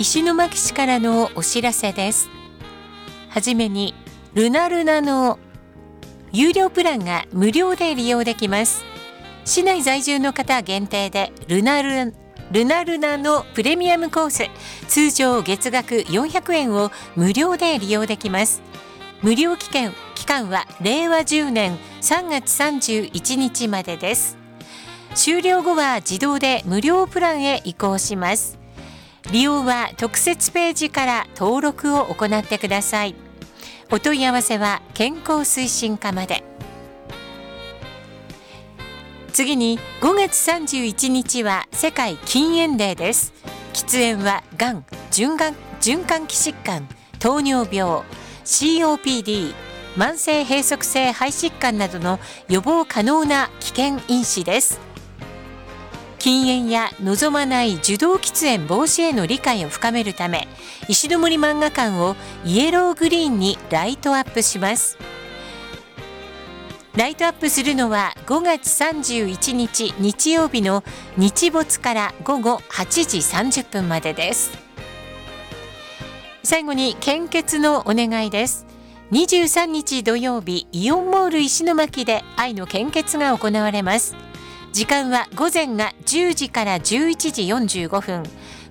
石巻市からのお知らせです。はじめにルナルナの有料プランが無料で利用できます。市内在住の方限定でルナルナのプレミアムコース、通常月額400円を無料で利用できます。無料期間は令和10年3月31日までです。終了後は自動で無料プランへ移行します。利用は特設ページから登録を行ってください。お問い合わせは健康推進課まで。次に5月31日は世界禁煙デーです。喫煙はがん、循環器疾患、糖尿病、COPD、慢性閉塞性肺疾患などの予防可能な危険因子です。禁煙や望まない受動喫煙防止への理解を深めるため、石ノ森漫画館をイエローグリーンにライトアップします。ライトアップするのは5月31日日曜日の日没から午後8時30分までです。最後に献血のお願いです。23日土曜日、イオンモール石巻で愛の献血が行われます。時間は午前が10時から11時45分、